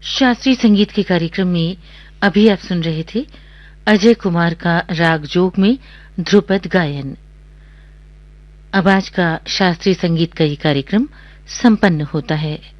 शास्त्रीय संगीत के कार्यक्रम में अभी आप सुन रहे थे अजय कुमार का राग जोग में ध्रुपद गायन। अब आज का शास्त्रीय संगीत का ये कार्यक्रम संपन्न होता है।